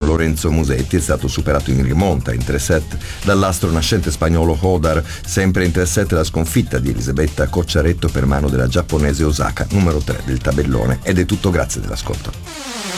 Lorenzo Musetti è stato superato in rimonta in 3-set dall'astro nascente spagnolo Hodar. Sempre in 3-set la sconfitta di Elisabetta Cocciaretto per mano della giapponese Osaka, numero 3 del tabellone. Ed è tutto, grazie dell'ascolto.